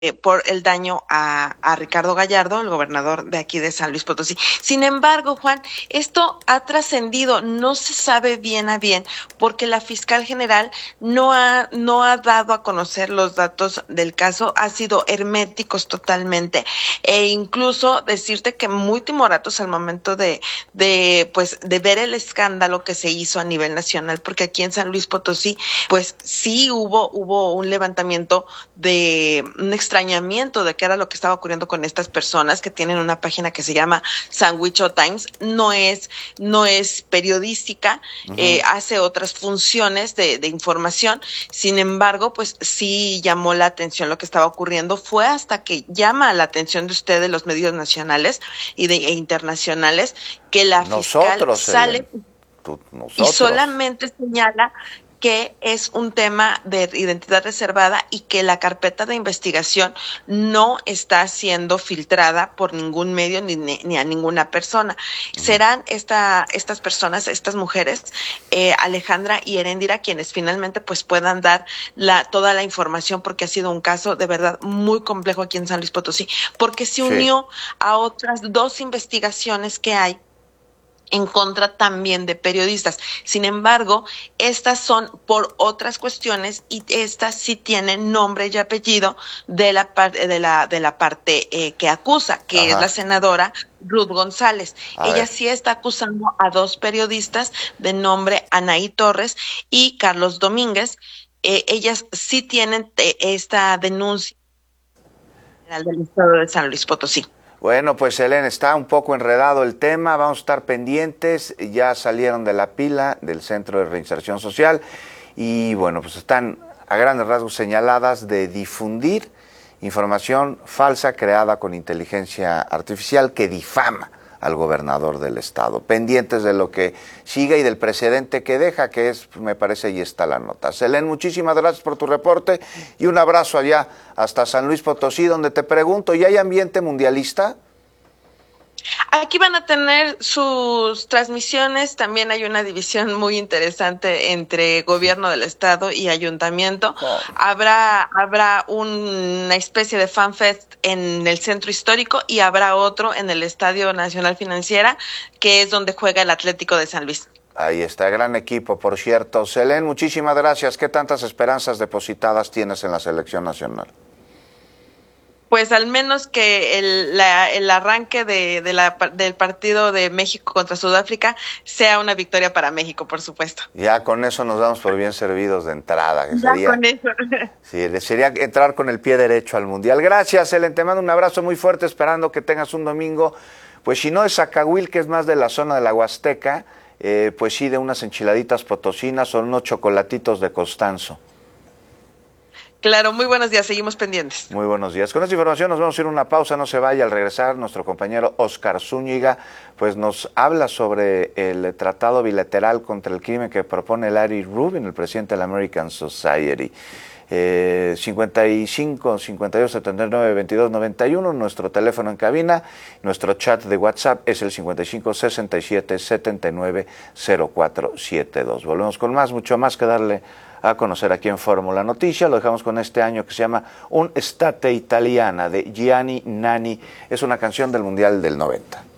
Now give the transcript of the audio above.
por el daño a Ricardo Gallardo, el gobernador de aquí de San Luis Potosí. Sin embargo, Juan, esto ha trascendido, no se sabe bien a bien, porque la fiscal general no ha dado a conocer los datos del caso, ha sido herméticos totalmente, e incluso decirte que muy timoratos al momento de ver el escándalo que se hizo a nivel nacional, porque aquí en San Luis Potosí, pues sí hubo un levantamiento de un extrañamiento de qué era lo que estaba ocurriendo con estas personas que tienen una página que se llama Sandwich Times. No es periodística, hace otras funciones de información. Sin embargo, pues sí llamó la atención lo que estaba ocurriendo. Fue hasta que llama la atención de ustedes, los medios nacionales e internacionales, que la fiscal sale y solamente señala que es un tema de identidad reservada y que la carpeta de investigación no está siendo filtrada por ningún medio ni a ninguna persona. Serán estas personas, estas mujeres, Alejandra y Heréndira, quienes finalmente pues puedan dar toda la información, porque ha sido un caso de verdad muy complejo aquí en San Luis Potosí, porque se unió a otras 2 investigaciones que hay en contra también de periodistas. Sin embargo, estas son por otras cuestiones y estas sí tienen nombre y apellido de la parte que acusa, que es la senadora Ruth González. Ella sí está acusando a 2 periodistas de nombre Anaí Torres y Carlos Domínguez. Ellas sí tienen esta denuncia del estado de San Luis Potosí. Bueno, pues Helen, está un poco enredado el tema, vamos a estar pendientes, ya salieron de la pila del Centro de Reinserción Social y bueno, pues están a grandes rasgos señaladas de difundir información falsa creada con inteligencia artificial que difama al gobernador del estado. Pendientes de lo que siga y del precedente que deja, que es, me parece, ahí está la nota. Selén, muchísimas gracias por tu reporte y un abrazo allá hasta San Luis Potosí, donde te pregunto, ¿y hay ambiente mundialista? Aquí van a tener sus transmisiones, también hay una división muy interesante entre gobierno del estado y ayuntamiento. Habrá una especie de fanfest en el centro histórico y habrá otro en el Estadio Nacional Financiera, que es donde juega el Atlético de San Luis. Ahí está, gran equipo, por cierto. Selén, muchísimas gracias. ¿Qué tantas esperanzas depositadas tienes en la selección nacional? Pues al menos que el arranque del partido de México contra Sudáfrica sea una victoria para México, por supuesto. Ya con eso nos damos por bien servidos de entrada. Con eso. Sí, sería entrar con el pie derecho al Mundial. Gracias, Helen, te mando un abrazo muy fuerte, esperando que tengas un domingo, pues si no de Zacahuil, que es más de la zona de la Huasteca, pues sí de unas enchiladitas potosinas o unos chocolatitos de Constanzo. Claro, muy buenos días, seguimos pendientes. Muy buenos días. Con esta información nos vamos a ir a una pausa, no se vaya. Al regresar, nuestro compañero Oscar Zúñiga pues nos habla sobre el tratado bilateral contra el crimen que propone Larry Rubin, el presidente de la American Society. 55 52 79 22 91, nuestro teléfono en cabina, nuestro chat de WhatsApp es el 55 67 79 04 72. Volvemos con mucho más que darle a conocer aquí en Fórmula Noticia. Lo dejamos con este año que se llama Un Estate Italiana de Gianni Nani. Es una canción del Mundial del 90.